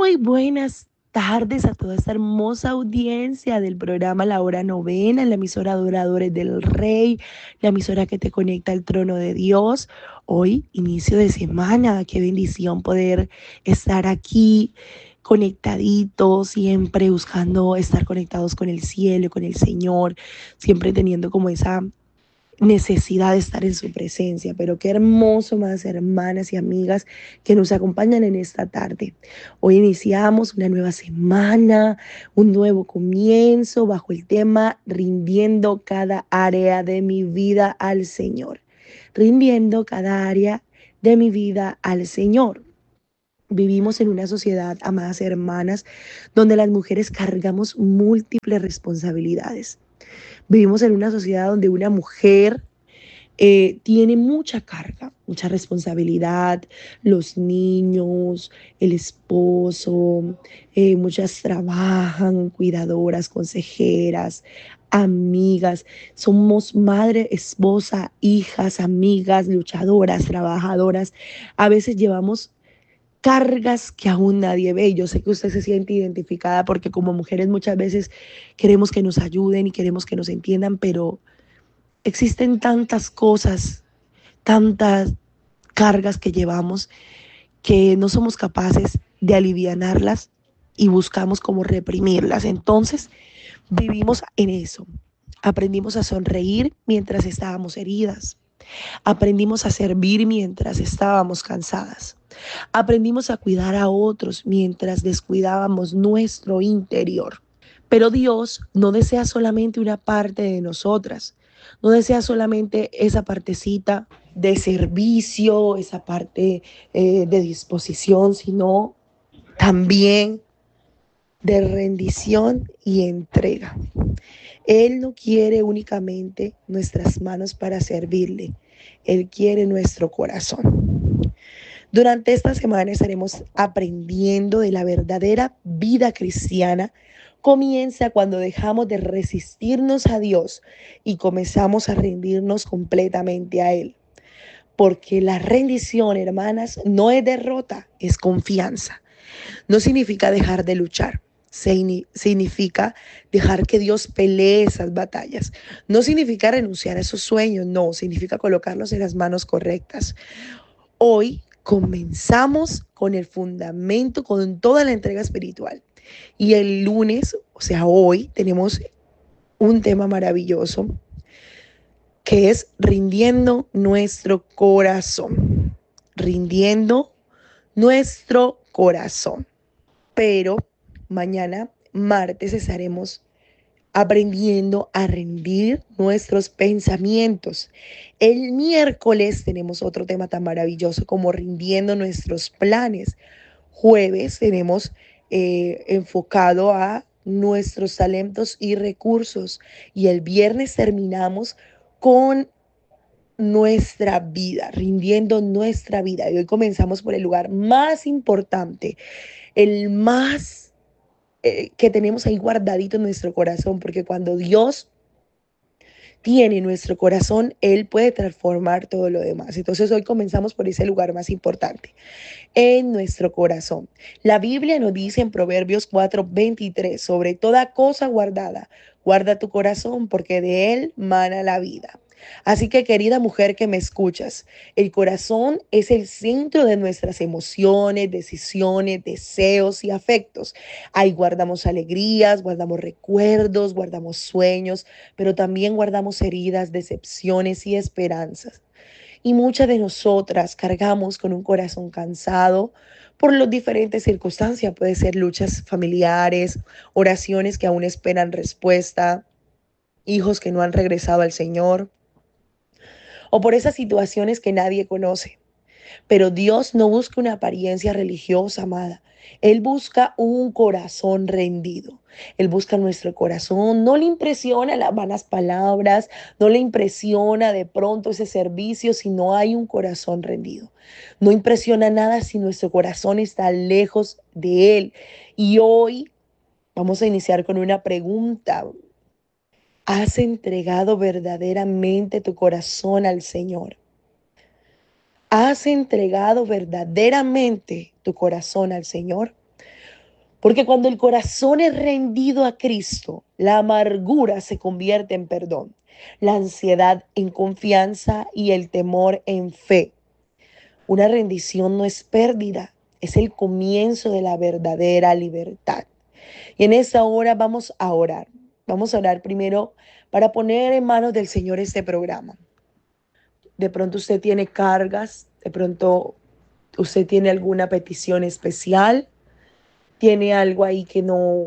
Muy buenas tardes a toda esta hermosa audiencia del programa La Hora Novena, en la emisora Adoradores del Rey, la emisora que te conecta al trono de Dios. Hoy, inicio de semana, qué bendición poder estar aquí conectaditos, siempre buscando estar conectados con el cielo, con el Señor, siempre teniendo como esa necesidad de estar en su presencia. Pero qué hermoso, más hermanas y amigas que nos acompañan en esta tarde. Hoy iniciamos una nueva semana, un nuevo comienzo bajo el tema rindiendo cada área de mi vida al Señor. Rindiendo cada área de mi vida al Señor. Vivimos en una sociedad, amadas hermanas, donde las mujeres cargamos múltiples responsabilidades. Vivimos en una sociedad donde una mujer tiene mucha carga, mucha responsabilidad, los niños, el esposo, muchas trabajan, cuidadoras, consejeras, amigas, somos madre, esposa, hijas, amigas, luchadoras, trabajadoras. A veces llevamos cargas que aún nadie ve. Yo sé que usted se siente identificada porque como mujeres muchas veces queremos que nos ayuden y queremos que nos entiendan, pero existen tantas cosas, tantas cargas que llevamos que no somos capaces de alivianarlas y buscamos como reprimirlas. Entonces vivimos en eso. Aprendimos a sonreír mientras estábamos heridas. Aprendimos a servir mientras estábamos cansadas. Aprendimos a cuidar a otros mientras descuidábamos nuestro interior. Pero Dios no desea solamente una parte de nosotras, no desea solamente esa partecita de servicio, esa parte de disposición, sino también de rendición y entrega. Él no quiere únicamente nuestras manos para servirle, Él quiere nuestro corazón. Durante esta semana estaremos aprendiendo de la verdadera vida cristiana. Comienza cuando dejamos de resistirnos a Dios y comenzamos a rendirnos completamente a Él. Porque la rendición, hermanas, no es derrota, es confianza. No significa dejar de luchar. Significa dejar que Dios pelee esas batallas. No significa renunciar a esos sueños, no, significa colocarlos en las manos correctas. Hoy comenzamos con el fundamento, con toda la entrega espiritual. Y el lunes, o sea, hoy, tenemos un tema maravilloso que es rindiendo nuestro corazón. Rindiendo nuestro corazón. Pero mañana, martes, estaremos aprendiendo a rendir nuestros pensamientos. El miércoles tenemos otro tema tan maravilloso como rindiendo nuestros planes. Jueves tenemos enfocado a nuestros talentos y recursos. Y el viernes terminamos con nuestra vida, rindiendo nuestra vida. Y hoy comenzamos por el lugar más importante, el más que tenemos ahí guardadito en nuestro corazón, porque cuando Dios tiene nuestro corazón, Él puede transformar todo lo demás. Entonces hoy comenzamos por ese lugar más importante, en nuestro corazón. La Biblia nos dice en Proverbios 4:23, sobre toda cosa guardada, guarda tu corazón porque de él mana la vida. Así que querida mujer que me escuchas, el corazón es el centro de nuestras emociones, decisiones, deseos y afectos. Ahí guardamos alegrías, guardamos recuerdos, guardamos sueños, pero también guardamos heridas, decepciones y esperanzas. Y muchas de nosotras cargamos con un corazón cansado por las diferentes circunstancias. Puede ser luchas familiares, oraciones que aún esperan respuesta, hijos que no han regresado al Señor, o por esas situaciones que nadie conoce. Pero Dios no busca una apariencia religiosa, amada. Él busca un corazón rendido. Él busca nuestro corazón. No le impresiona las vanas palabras, no le impresiona de pronto ese servicio si no hay un corazón rendido. No impresiona nada si nuestro corazón está lejos de Él. Y hoy vamos a iniciar con una pregunta. ¿Has entregado verdaderamente tu corazón al Señor? ¿Has entregado verdaderamente tu corazón al Señor? Porque cuando el corazón es rendido a Cristo, la amargura se convierte en perdón, la ansiedad en confianza y el temor en fe. Una rendición no es pérdida, es el comienzo de la verdadera libertad. Y en esta hora vamos a orar. Vamos a orar primero para poner en manos del Señor este programa. De pronto usted tiene cargas, de pronto usted tiene alguna petición especial, tiene algo ahí que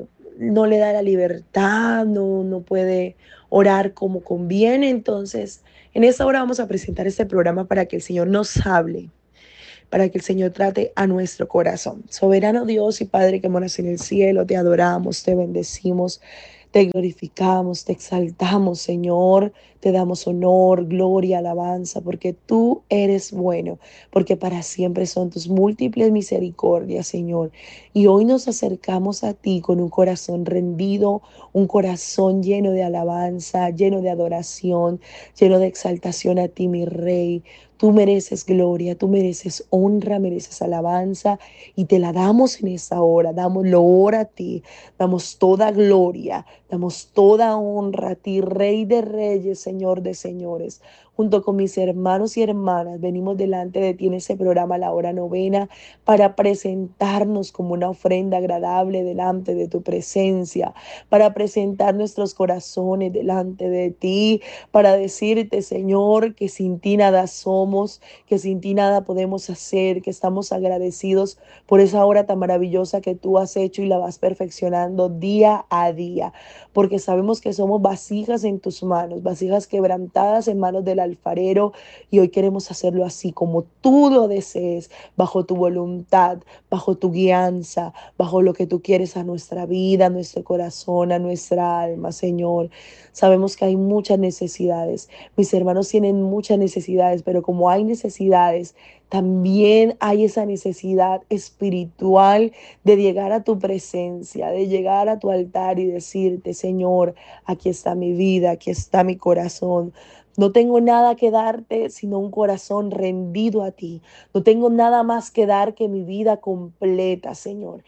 no le da la libertad, no puede orar como conviene. Entonces, en esta hora vamos a presentar este programa para que el Señor nos hable, para que el Señor trate a nuestro corazón. Soberano Dios y Padre que moras en el cielo, te adoramos, te bendecimos, te glorificamos, te exaltamos, Señor, te damos honor, gloria, alabanza, porque tú eres bueno, porque para siempre son tus múltiples misericordias, Señor. Y hoy nos acercamos a ti con un corazón rendido, un corazón lleno de alabanza, lleno de adoración, lleno de exaltación a ti, mi Rey. Tú mereces gloria, tú mereces honra, mereces alabanza y te la damos en esta hora. Damos loor a ti, damos toda gloria, damos toda honra a ti, Rey de reyes, Señor de señores. Junto con mis hermanos y hermanas, venimos delante de ti en ese programa La Hora Novena para presentarnos como una ofrenda agradable delante de tu presencia, para presentar nuestros corazones delante de ti, para decirte, Señor, que sin ti nada somos, que sin ti nada podemos hacer, que estamos agradecidos por esa obra tan maravillosa que tú has hecho y la vas perfeccionando día a día, porque sabemos que somos vasijas en tus manos, vasijas quebrantadas en manos del alfarero, y hoy queremos hacerlo así como tú lo desees, bajo tu voluntad, bajo tu guianza, bajo lo que tú quieres a nuestra vida, a nuestro corazón, a nuestra alma, Señor. Sabemos que hay muchas necesidades. Mis hermanos tienen muchas necesidades, pero como hay necesidades, también hay esa necesidad espiritual de llegar a tu presencia, de llegar a tu altar y decirte, Señor, aquí está mi vida, aquí está mi corazón. No tengo nada que darte sino un corazón rendido a ti. No tengo nada más que dar que mi vida completa, Señor.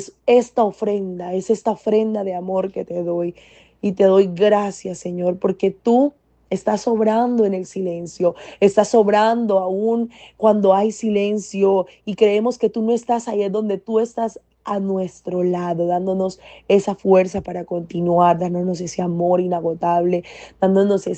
Es esta ofrenda de amor que te doy. Y te doy gracias, Señor, porque tú estás obrando en el silencio, estás obrando aún cuando hay silencio y creemos que tú no estás ahí, es donde tú estás a nuestro lado, dándonos esa fuerza para continuar, dándonos ese amor inagotable, dándonos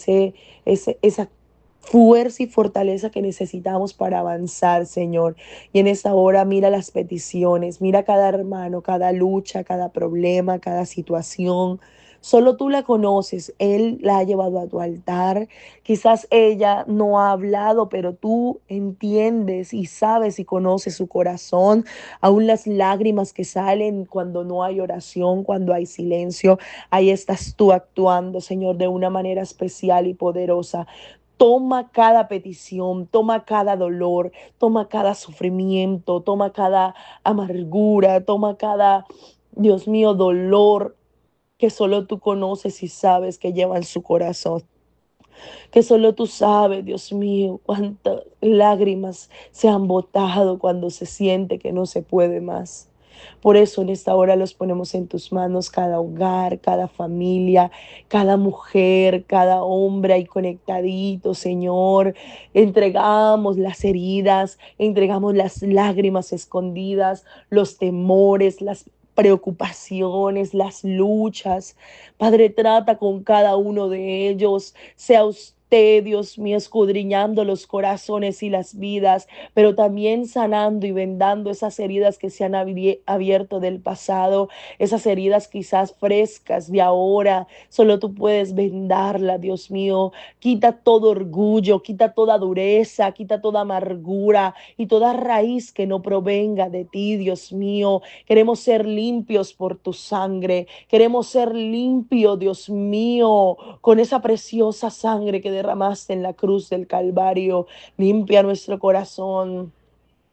esa fuerza y fortaleza que necesitamos para avanzar, Señor. Y en esta hora mira las peticiones, mira cada hermano, cada lucha, cada problema, cada situación. Solo tú la conoces, Él la ha llevado a tu altar. Quizás ella no ha hablado, pero tú entiendes y sabes y conoces su corazón. Aún las lágrimas que salen cuando no hay oración, cuando hay silencio, ahí estás tú actuando, Señor, de una manera especial y poderosa. Toma cada petición, toma cada dolor, toma cada sufrimiento, toma cada amargura, toma cada, Dios mío, dolor que solo tú conoces y sabes que lleva en su corazón, que solo tú sabes, Dios mío, cuántas lágrimas se han botado cuando se siente que no se puede más. Por eso en esta hora los ponemos en tus manos, cada hogar, cada familia, cada mujer, cada hombre ahí conectadito, Señor. Entregamos las heridas, entregamos las lágrimas escondidas, los temores, las preocupaciones, las luchas. Padre, trata con cada uno de ellos. Sea usted, Dios mío, escudriñando los corazones y las vidas, pero también sanando y vendando esas heridas que se han abierto del pasado, esas heridas quizás frescas de ahora. Solo tú puedes vendarla, Dios mío. Quita todo orgullo, quita toda dureza, quita toda amargura y toda raíz que no provenga de ti, Dios mío. Queremos ser limpios por tu sangre. Queremos ser limpios, Dios mío, con esa preciosa sangre que derramaste en la cruz del Calvario. Limpia nuestro corazón.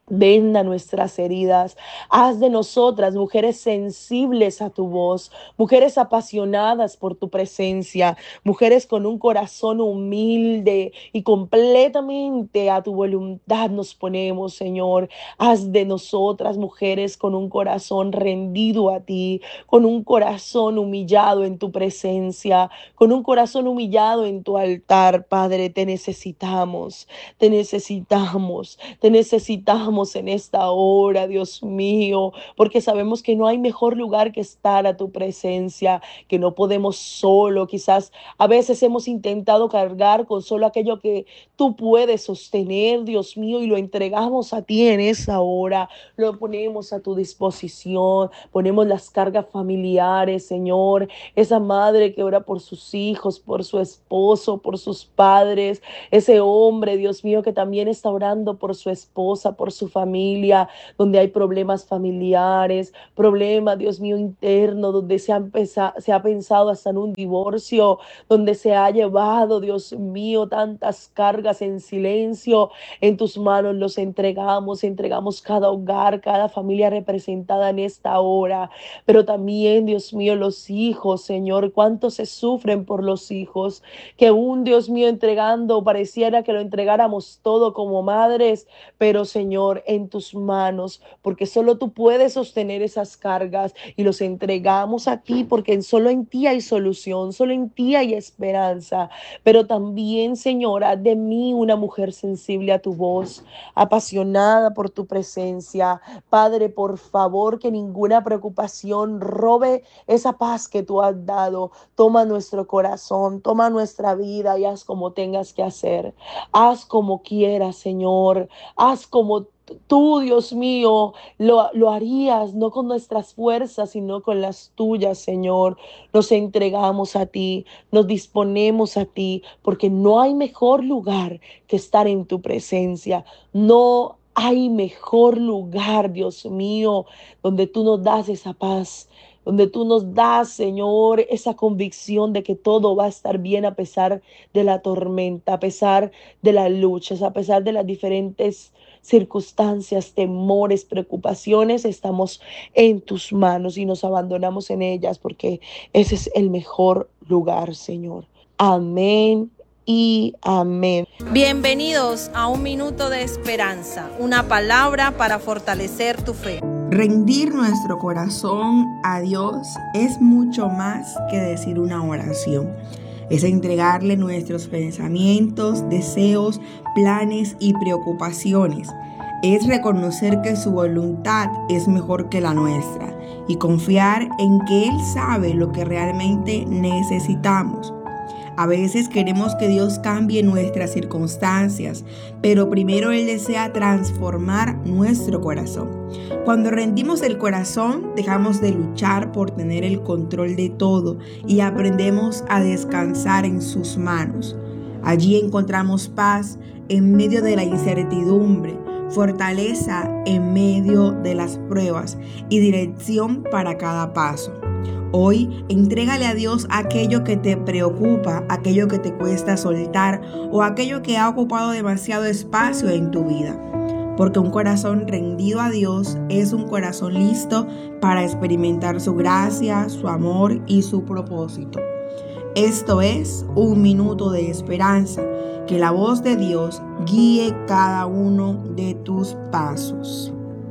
Venda nuestras heridas. Haz de nosotras mujeres sensibles a tu voz, mujeres apasionadas por tu presencia, mujeres con un corazón humilde y completamente a tu voluntad nos ponemos, Señor. Haz de nosotras mujeres con un corazón rendido a ti, con un corazón humillado en tu presencia, con un corazón humillado en tu altar, Padre. Te necesitamos, te necesitamos. Te necesitamos en esta hora, Dios mío, porque sabemos que no hay mejor lugar que estar a tu presencia, que no podemos solo. Quizás a veces hemos intentado cargar con solo aquello que tú puedes sostener, Dios mío, y lo entregamos a ti en esa hora. Lo ponemos a tu disposición, ponemos las cargas familiares, Señor. Esa madre que ora por sus hijos, por su esposo, por sus padres, ese hombre, Dios mío, que también está orando por su esposa, por su familia, donde hay problemas familiares, problemas, Dios mío, internos, donde se ha pensado hasta en un divorcio, donde se ha llevado, Dios mío, tantas cargas en silencio. En tus manos los entregamos, entregamos cada hogar, cada familia representada en esta hora, pero también, Dios mío, los hijos, Señor, cuántos se sufren por los hijos, que un Dios mío entregando, pareciera que lo entregáramos todo como madres, pero Señor, en tus manos, porque solo tú puedes sostener esas cargas y los entregamos a ti, porque solo en ti hay solución, solo en ti hay esperanza, pero también, Señor, haz de mí una mujer sensible a tu voz, apasionada por tu presencia. Padre, por favor, que ninguna preocupación robe esa paz que tú has dado. Toma nuestro corazón, toma nuestra vida y haz como tengas que hacer. Haz como quieras, Señor. Haz como tú, Dios mío, lo harías, no con nuestras fuerzas, sino con las tuyas, Señor. Nos entregamos a ti, nos disponemos a ti, porque no hay mejor lugar que estar en tu presencia. No hay mejor lugar, Dios mío, donde tú nos das esa paz, donde tú nos das, Señor, esa convicción de que todo va a estar bien a pesar de la tormenta, a pesar de las luchas, a pesar de las diferentes circunstancias, temores, preocupaciones. Estamos en tus manos y nos abandonamos en ellas porque ese es el mejor lugar, Señor. Amén y amén. Bienvenidos a Un Minuto de Esperanza, una palabra para fortalecer tu fe. Rendir nuestro corazón a Dios es mucho más que decir una oración. Es entregarle nuestros pensamientos, deseos, planes y preocupaciones. Es reconocer que su voluntad es mejor que la nuestra y confiar en que Él sabe lo que realmente necesitamos. A veces queremos que Dios cambie nuestras circunstancias, pero primero Él desea transformar nuestro corazón. Cuando rendimos el corazón, dejamos de luchar por tener el control de todo y aprendemos a descansar en sus manos. Allí encontramos paz en medio de la incertidumbre, fortaleza en medio de las pruebas y dirección para cada paso. Hoy, entrégale a Dios aquello que te preocupa, aquello que te cuesta soltar o aquello que ha ocupado demasiado espacio en tu vida. Porque un corazón rendido a Dios es un corazón listo para experimentar su gracia, su amor y su propósito. Esto es Un Minuto de Esperanza. Que la voz de Dios guíe cada uno de tus pasos.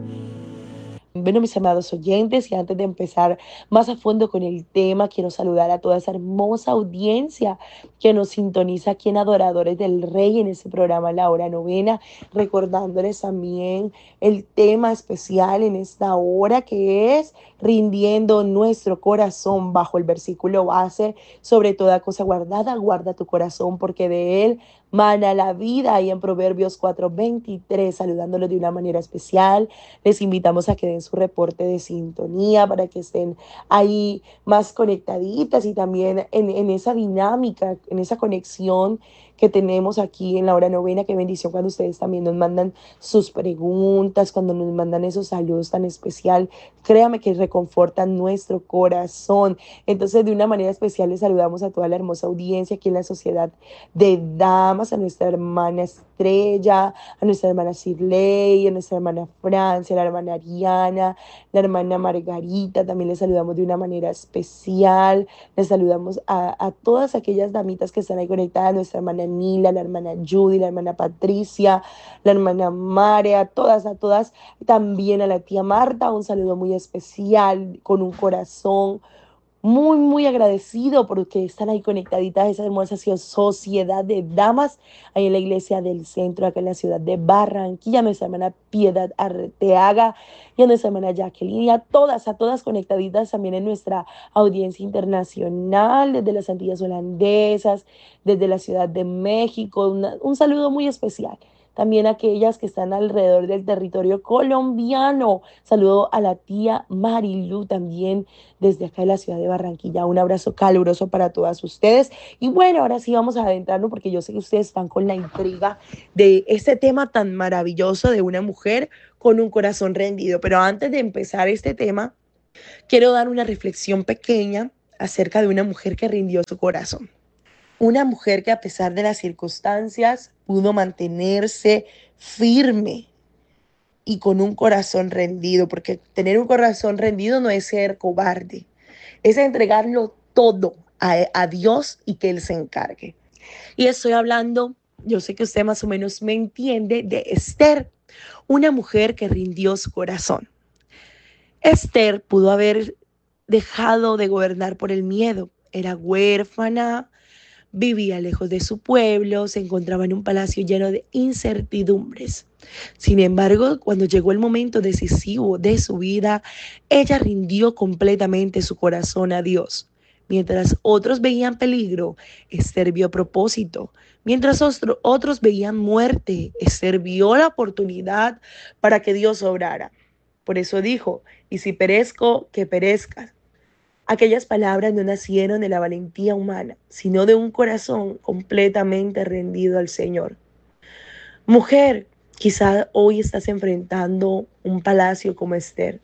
Bueno, mis amados oyentes, y antes de empezar más a fondo con el tema, quiero saludar a toda esa hermosa audiencia que nos sintoniza aquí en Adoradores del Rey, en ese programa La Hora Novena, recordándoles también el tema especial en esta hora, que es rindiendo nuestro corazón bajo el versículo base: sobre toda cosa guardada, guarda tu corazón, porque de él mana la vida. Y en Proverbios 4:23, saludándolos de una manera especial, les invitamos a que den su reporte de sintonía para que estén ahí más conectaditas y también en esa dinámica, en esa conexión que tenemos aquí en la hora novena. Qué bendición cuando ustedes también nos mandan sus preguntas, cuando nos mandan esos saludos tan especial. Créame que reconfortan nuestro corazón. Entonces, de una manera especial les saludamos a toda la hermosa audiencia aquí en la Sociedad de Damas, a nuestra hermana Estrella, a nuestra hermana Cirley, a nuestra hermana Francia, a la hermana Ariana, la hermana Margarita. También les saludamos de una manera especial. Les saludamos a todas aquellas damitas que están ahí conectadas, nuestra hermana Nila, la hermana Judy, la hermana Patricia, la hermana Mare, a todas, también a la tía Marta, un saludo muy especial, con un corazón muy, muy agradecido porque están ahí conectaditas esa hermosa sociedad de damas ahí en la iglesia del centro, acá en la ciudad de Barranquilla, a nuestra hermana Piedad Arteaga y a nuestra hermana Jacqueline, y a todas conectaditas también en nuestra audiencia internacional, desde las Antillas Holandesas, desde la Ciudad de México, un saludo muy especial. También aquellas que están alrededor del territorio colombiano. Saludo a la tía Marilu también desde acá de la ciudad de Barranquilla. Un abrazo caluroso para todas ustedes. Y bueno, ahora sí vamos a adentrarnos porque yo sé que ustedes están con la intriga de este tema tan maravilloso de una mujer con un corazón rendido. Pero antes de empezar este tema, quiero dar una reflexión pequeña acerca de una mujer que rindió su corazón. Una mujer que a pesar de las circunstancias pudo mantenerse firme y con un corazón rendido, porque tener un corazón rendido no es ser cobarde, es entregarlo todo a Dios y que Él se encargue. Y estoy hablando, yo sé que usted más o menos me entiende, de Esther, una mujer que rindió su corazón. Esther pudo haber dejado de gobernar por el miedo, era huérfana, vivía lejos de su pueblo, se encontraba en un palacio lleno de incertidumbres. Sin embargo, cuando llegó el momento decisivo de su vida, ella rindió completamente su corazón a Dios. Mientras otros veían peligro, Esther vio propósito. Mientras otros veían muerte, Esther vio la oportunidad para que Dios obrara. Por eso dijo, y si perezco, que perezca. Aquellas palabras no nacieron de la valentía humana, sino de un corazón completamente rendido al Señor. Mujer, quizá hoy estás enfrentando un palacio como Esther,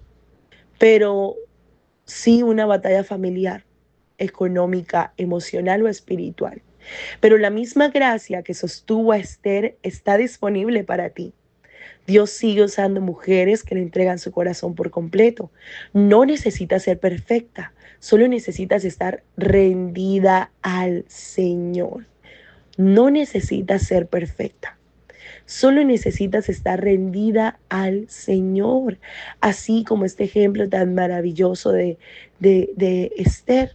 pero sí una batalla familiar, económica, emocional o espiritual. Pero la misma gracia que sostuvo a Esther está disponible para ti. Dios sigue usando mujeres que le entregan su corazón por completo. No necesitas ser perfecta, solo necesitas estar rendida al Señor. No necesitas ser perfecta, solo necesitas estar rendida al Señor. Así como este ejemplo tan maravilloso de Esther,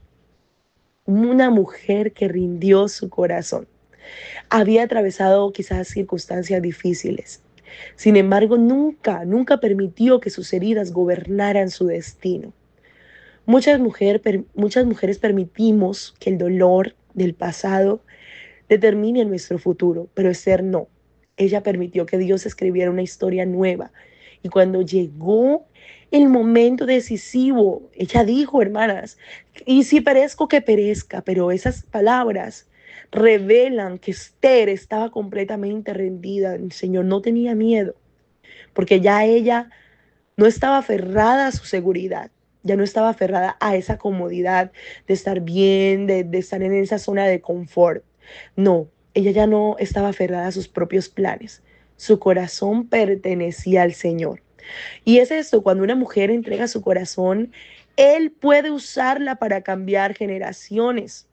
una mujer que rindió su corazón. Había atravesado quizás circunstancias difíciles. Sin embargo, nunca permitió que sus heridas gobernaran su destino. Muchas mujeres permitimos que el dolor del pasado determine nuestro futuro, pero Esther no. Ella permitió que Dios escribiera una historia nueva. Y cuando llegó el momento decisivo, ella dijo, hermanas, y si perezco, que perezca, pero esas palabras revelan que Esther estaba completamente rendida. El Señor no tenía miedo, porque ya ella no estaba aferrada a su seguridad, ya no estaba aferrada a esa comodidad de estar bien, de estar en esa zona de confort. No, ella ya no estaba aferrada a sus propios planes. Su corazón pertenecía al Señor. Y es esto, cuando una mujer entrega su corazón, Él puede usarla para cambiar generaciones.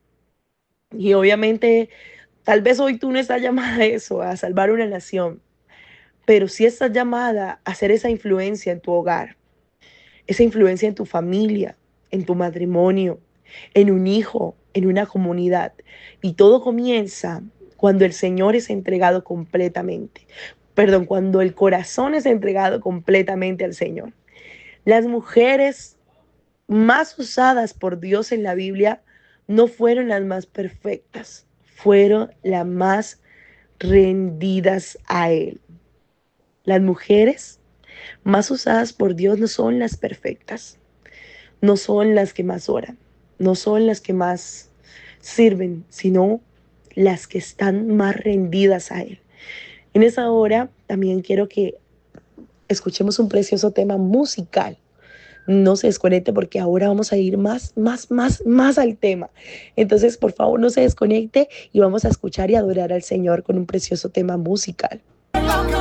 Y obviamente, tal vez hoy tú no estás llamada a eso, a salvar una nación, pero sí estás llamada a hacer esa influencia en tu hogar, esa influencia en tu familia, en tu matrimonio, en un hijo, en una comunidad. Y todo comienza cuando el Señor es entregado completamente. Cuando el corazón es entregado completamente al Señor. Las mujeres más usadas por Dios en la Biblia no fueron las más perfectas, fueron las más rendidas a Él. Las mujeres más usadas por Dios no son las perfectas, no son las que más oran, no son las que más sirven, sino las que están más rendidas a Él. En esa hora también quiero que escuchemos un precioso tema musical. No se desconecte porque ahora vamos a ir más al tema. Entonces, por favor, no se desconecte y vamos a escuchar y adorar al Señor con un precioso tema musical.